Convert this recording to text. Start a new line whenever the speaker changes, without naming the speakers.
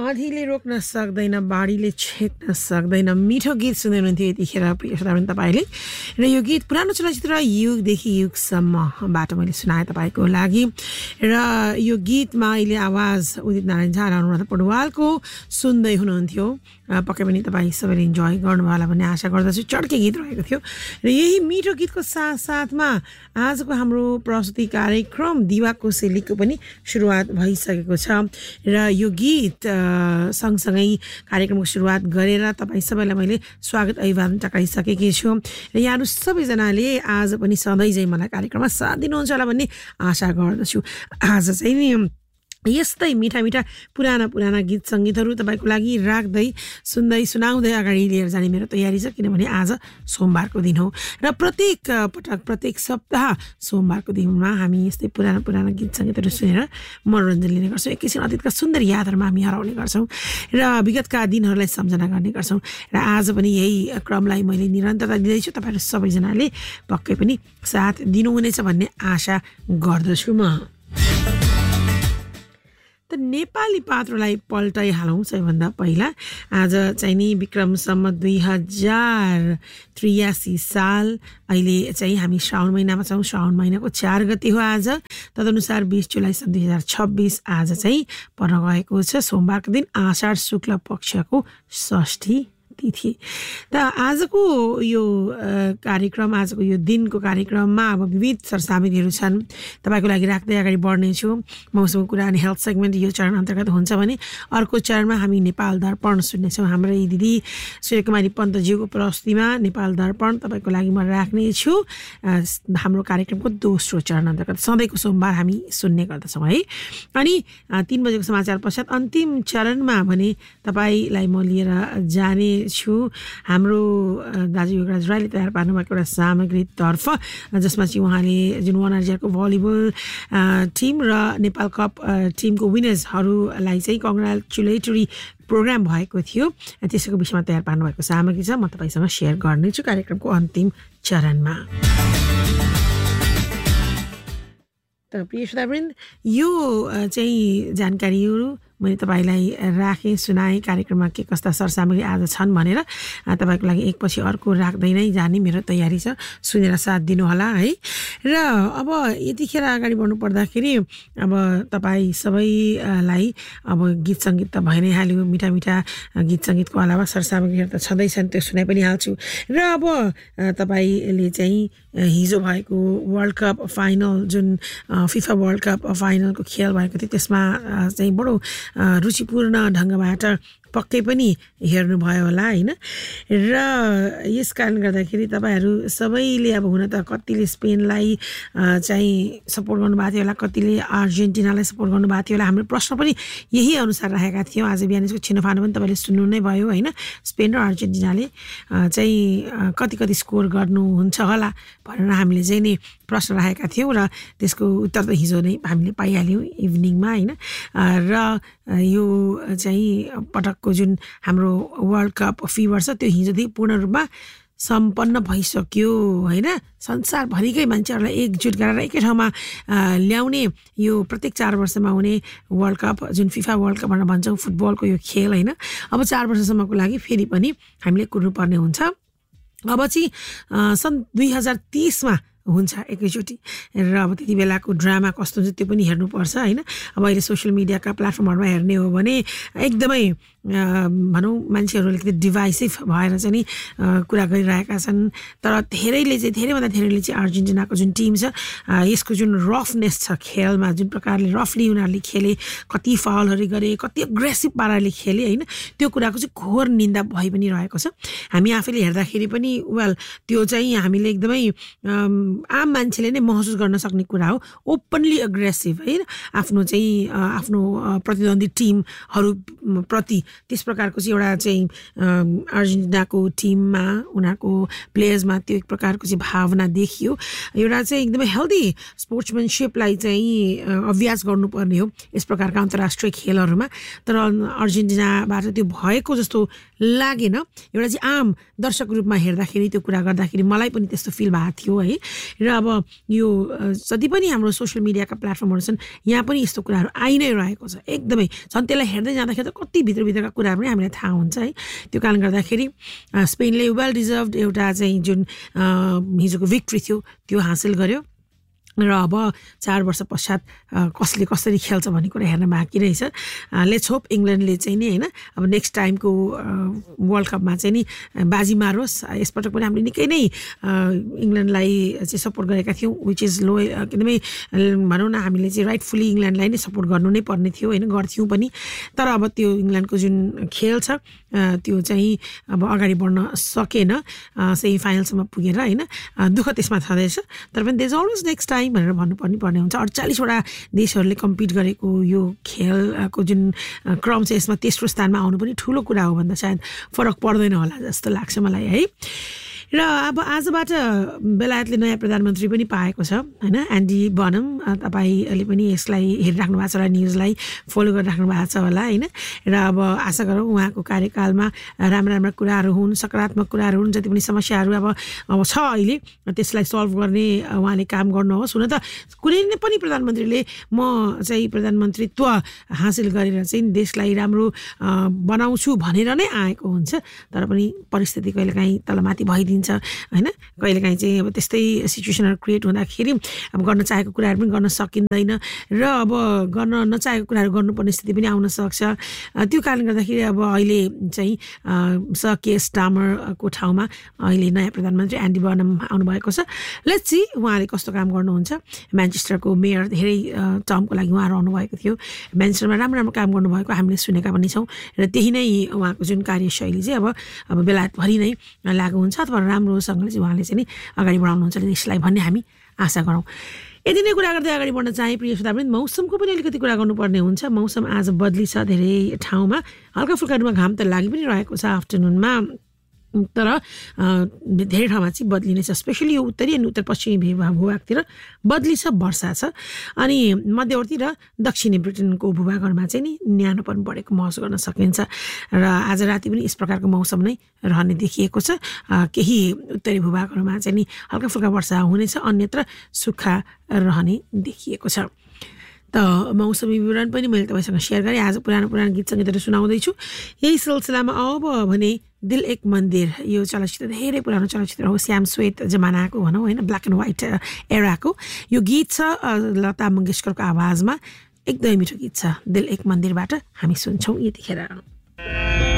आँधीले रोक्न सक्दैन, बाढीले छेक्न सक्दैन, मिठो गीत सुन्दै हुनुहुन्थ्यो यतिखेर प्रिय श्रोतावृन्द तपाईँले। र यो गीत पुरानो चलचित्र युगदेखि युगसम्मबाट मैले सुनाएँ तपाईँको लागि। र यो गीतमा अहिले आवाज उदित नारायण झा र अनुराधा पौडवालको सुन्दै हुनुहुन्थ्यो। पक्कै पनि तपाईँ सबैले इन्जोय गर्नुभयो होला भन्ने आशा गर्दछु। चड्के गीत रहेको थियो र यही मिठो गीतको साथसाथमा आजको हाम्रो प्रस्तुति कार्यक्रम दिवा कोसेलीको पनि सुरुवात भइसकेको छ। र यो गीत सँगसँगै कार्यक्रमको सुरुवात गरेर तपाईँ सबैलाई मैले स्वागत अभिवादन टकाइसकेकी छु। र यहाँहरू सबैजनाले आज पनि सधैँ चाहिँ मलाई कार्यक्रममा साथ दिनुहुन्छ होला भन्ने आशा गर्दछु। आज चाहिँ नि यस्तै मिठा मिठा पुराना गीत सङ्गीतहरू तपाईँको लागि राख्दै सुन्दै सुनाउँदै अगाडि लिएर जाने मेरो तयारी छ। किनभने आज सोमबारको दिन हो र प्रत्येक पटक प्रत्येक सप्ताह सोमबारको दिनमा हामी यस्तै पुराना गीत सङ्गीतहरू सुनेर मनोरञ्जन लिने गर्छौँ। एकैछिन अतीतका सुन्दर यादहरूमा हामी हराउने गर्छौँ र विगतका दिनहरूलाई सम्झना गर्ने गर्छौँ। र आज पनि यही क्रमलाई मैले निरन्तरता दिँदैछु। तपाईँहरू सबैजनाले पक्कै पनि साथ दिनुहुनेछ भन्ने आशा गर्दछु म। त नेपाली पात्रलाई पल्टाइहालौँ सबैभन्दा पहिला। आज चाहिँ नि विक्रम सम्वत 2083 साल। अहिले चाहिँ हामी श्रावण महिनामा छौँ। श्रावण महिनाको 4 गते हो आज। तदनुसार 20 जुलाई सन् 2026 आज चाहिँ पर्न गएको छ सोमबारको दिन, आषाढ शुक्ल पक्षको षष्ठी तिथि। त आजको यो कार्यक्रम, आजको यो दिनको कार्यक्रममा अब विविध सरसामग्रीहरू छन् तपाईँको लागि राख्दै अगाडि बढ्नेछु। मौसमको कुरा अनि हेल्थ सेगमेन्ट यो चरण अन्तर्गत हुन्छ भने अर्को चरणमा हामी नेपाल दर्पण सुन्नेछौँ। हाम्रै दिदी सूर्यकुमारी पन्तज्यूको प्रस्तुतिमा नेपाल दर्पण तपाईँको लागि म राख्नेछु। हाम्रो कार्यक्रमको दोस्रो चरण अन्तर्गत सधैँको सोमबार हामी सुन्ने गर्दछौँ है। अनि 3 बजेको समाचार पश्चात अन्तिम चरणमा भने तपाईँलाई म लिएर जाने छु हाम्रो दाजु योगराज राईले तयार पार्नुभएको एउटा सामग्रीतर्फ, जसमा चाहिँ उहाँले जुन 1000को भलिबल टिम र नेपाल कप टिमको विनर्सहरूलाई चाहिँ कङ्ग्रेचुलेटरी प्रोग्राम भएको थियो, त्यसको विषयमा तयार पार्नुभएको सामग्री छ। म तपाईँसँग सेयर गर्नेछु कार्यक्रमको अन्तिम चरणमा। त प्रिय श्रोतावृन्द, यो चाहिँ जानकारीहरू मैले तपाईँलाई राखेँ, सुनाएँ कार्यक्रममा के कस्ता सरसामग्री आज छन् भनेर। तपाईँको लागि एकपछि अर्को राख्दै नै जाने मेरो तयारी छ। सुनेर साथ दिनुहोला है। र अब यतिखेर अगाडि बढ्नु पर्दाखेरि अब तपाईँ सबैलाई अब गीत सङ्गीत त भइ नै हाल्यो। मिठा मिठा गीत सङ्गीतको अलावा सरसामग्रीहरू त छँदैछन्, त्यो सुनाइ पनि हाल्छु। र अब तपाईँले चाहिँ हिजो भएको वर्ल्ड कप फाइनल, जुन फिफा वर्ल्ड कप फाइनलको खेल भएको थियो, त्यसमा चाहिँ बडो रुचिपूर्ण ढङ्गबाट पक्कै पनि हेर्नुभयो होला होइन। र यस कारण गर्दाखेरि तपाईँहरू सबैले अब हुन त कतिले स्पेनलाई चाहिँ सपोर्ट गर्नुभएको थियो होला, कतिले अर्जेन्टिनालाई सपोर्ट गर्नुभएको थियो होला। हाम्रो प्रश्न पनि यही अनुसार राखेका थियौँ। आज बिहानको छिनोफानो पनि तपाईँले सुन्नु नै भयो होइन। स्पेन र अर्जेन्टिनाले चाहिँ कति स्कोर गर्नुहुन्छ होला भनेर हामीले चाहिँ नि प्रश्न राखेका थियौँ र त्यसको उत्तर त हिजो नै हामीले पाइहाल्यौँ इभिनिङमा होइन। र यो चाहिँ पटकको जुन हाम्रो वर्ल्ड कप फिभर छ त्यो हिजोदेखि पूर्ण रूपमा सम्पन्न भइसक्यो होइन। संसारभरिकै मान्छेहरूलाई एकजुट गरेर एकै ठाउँमा ल्याउने यो प्रत्येक 4 वर्षमा हुने वर्ल्ड कप, जुन फिफा वर्ल्ड कप भनेर भन्छौँ फुटबलको यो खेल होइन, अब 4 वर्षसम्मको लागि फेरि पनि हामीले कुर्नुपर्ने हुन्छ। अब चाहिँ सन् 2030मा हुन्छ एकैचोटि। र अब त्यति बेलाको ड्रामा कस्तो हुन्छ त्यो पनि हेर्नुपर्छ होइन। अब अहिले सोसियल मिडियाका प्लेटफर्महरूमा हेर्ने हो भने एकदमै भनौँ मान्छेहरू अलिकति डिभाइसिभ भएर चाहिँ नि कुरा गरिरहेका छन्। तर धेरैभन्दा धेरैले चाहिँ अर्जेन्टिनाको जुन टिम छ यसको जुन रफनेस छ खेलमा, जुन प्रकारले रफली उनीहरूले खेले, कति फाउलहरू गरे, कति एग्रेसिभ पाराले खेले होइन, त्यो कुराको चाहिँ घोर निन्दा भइ पनि रहेको छ। हामी आफैले हेर्दाखेरि पनि त्यो चाहिँ हामीले एकदमै आम मान्छेले नै महसुस गर्न सक्ने कुरा हो। ओपनली एग्रेसिभ होइन, आफ्नो प्रतिद्वन्दी टिमहरू प्रति त्यस प्रकारको चाहिँ एउटा चाहिँ अर्जेन्टिनाको टिममा उनीहरूको प्लेयर्समा त्यो एक प्रकारको चाहिँ भावना देखियो। एउटा चाहिँ एकदमै हेल्दी स्पोर्ट्सम्यानसिपलाई चाहिँ अभ्यास गर्नुपर्ने हो यस प्रकारका अन्तर्राष्ट्रिय खेलहरूमा। तर अर्जेन्टिनाबाट त्यो भएको जस्तो लागेन। एउटा चाहिँ आम दर्शक रूपमा हेर्दाखेरि त्यो कुरा गर्दाखेरि मलाई पनि त्यस्तो फिल भएको थियो है। र अब यो जति पनि हाम्रो सोसियल मिडियाका प्लेटफर्महरू छन् यहाँ पनि यस्तो कुराहरू आइ नै रहेको छ एकदमै झन् त्यसलाई हेर्दै जाँदाखेरि त कति भित्रभित्रका कुराहरू पनि हामीलाई थाहा हुन्छ है त्यो कारणले गर्दाखेरि स्पेनले वेल डिजर्भड एउटा चाहिँ जुन हिजोको भिक्ट्री थियो त्यो हासिल गर्यो र अब 4 वर्ष पश्चात कसले कसरी खेल्छ भन्ने कुरा हेर्न बाँकी रहेछ लेट्स होप इङ्ल्यान्डले चाहिँ नि होइन अब नेक्स्ट टाइमको वर्ल्ड कपमा चाहिँ नि बाजी मारोस् यसपटक पनि हामीले निकै नै इङ्ल्यान्डलाई चाहिँ सपोर्ट गरेका थियौँ विच इज लो एकदमै भनौँ न हामीले चाहिँ राइटफुल्ली इङ्ल्यान्डलाई नै सपोर्ट गर्नु नै पर्ने थियो होइन गर्थ्यौँ पनि तर अब त्यो इङ्ल्यान्डको जुन खेल छ त्यो चाहिँ अब अगाडि बढ्न सकेन सेमी फाइनलसम्म पुगेर होइन दुःख त्यसमा छँदैछ तर पनि there is always next time भनेर भन्नुपर्ने हुन्छ 48वटा देशहरूले कम्पिट गरेको यो खेलको जुन क्रम छ यसमा तेस्रो स्थानमा आउनु पनि ठुलो कुरा हो भन्दा सायद फरक पर्दैन होला जस्तो लाग्छ मलाई है र अब आजबाट बेलायतले नयाँ प्रधानमन्त्री पनि पाएको छ होइन एन्डी बनम तपाईँले पनि यसलाई हेरिराख्नु भएको छ होला न्युजलाई फलो गरिराख्नु भएको छ होला होइन र अब आशा गरौँ उहाँको कार्यकालमा राम्रा राम्रा कुराहरू हुन् सकारात्मक कुराहरू हुन् जति पनि समस्याहरू अब छ अहिले त्यसलाई सल्भ गर्ने उहाँले काम गर्नुहोस् हुन त कुनै पनि प्रधानमन्त्रीले म चाहिँ प्रधानमन्त्रीत्व हासिल गरेर चाहिँ देशलाई राम्रो बनाउँछु भनेर नै आएको हुन्छ तर पनि परिस्थिति कहिलेकाहीँ तलमाथि भइदिन्छ होइन कहिलेकाहीँ चाहिँ अब त्यस्तै सिचुएसनहरू क्रिएट हुँदाखेरि अब गर्न चाहेको कुराहरू पनि गर्न सकिँदैन र अब गर्न नचाहेको कुराहरू गर्नुपर्ने स्थिति पनि आउन सक्छ त्यो कारणले गर्दाखेरि अब अहिले चाहिँ सर केयर स्टामरको ठाउँमा अहिले नयाँ प्रधानमन्त्री एन्डी बनम आउनुभएको छ लेट्स सी उहाँले कस्तो काम गर्नुहुन्छ म्यान्चेस्टरको मेयर धेरै टर्मको लागि उहाँ रहनुभएको थियो म्यान्चेस्टरमा राम्रो राम्रो काम गर्नुभएको हामीले सुनेका पनि छौँ र त्यही नै उहाँको जुन कार्यशैली चाहिँ अब बेलायतभरि नै लागु हुन्छ अथवा राम्रोसँगले चाहिँ उहाँले चाहिँ नि अगाडि बढाउनुहुन्छ देशलाई भन्ने हामी आशा गरौँ यति नै कुरा गर्दै अगाडि बढ्न चाहे प्रिय श्रोतावृन्द मौसमको पनि अलिकति कुरा गर्नुपर्ने हुन्छ मौसम आज बदली छ धेरै ठाउँमा हल्का फुल्का रूपमा घाम त लागि पनि रहेको छ आफ्टरनुनमा तर धेरै ठाउँमा चाहिँ बदली नै छ स्पेसली यो उत्तरी अनि उत्तर पश्चिमी भूभागतिर बदली छ वर्षा छ अनि मध्यवर्ती र दक्षिणी ब्रिटेनको भूभागहरूमा चाहिँ नि न्यानोपन बढेको महसुस गर्न सकिन्छ र आज राति पनि यस प्रकारको मौसम नै रहने देखिएको छ केही उत्तरी भूभागहरूमा चाहिँ नि हल्का फुल्का वर्षा हुनेछ अन्यत्र सुक्खा रहने देखिएको छ त मौसमी विवरण पनि मैले तपाईँसँग सेयर गरेँ आज पुरानो गीत सङ्गीतहरू सुनाउँदैछु यही सिलसिलामा अब भने दिल एक मन्दिर यो चलचित्र धेरै पुरानो चलचित्र हो श्याम श्वेत जमानाको भनौँ होइन ब्ल्याक एन्ड व्हाइट एराको यो गीत छ लता मङ्गेशकरको आवाजमा एकदमै मिठो गीत छ दिल एक मन्दिरबाट हामी सुन्छौँ यतिखेर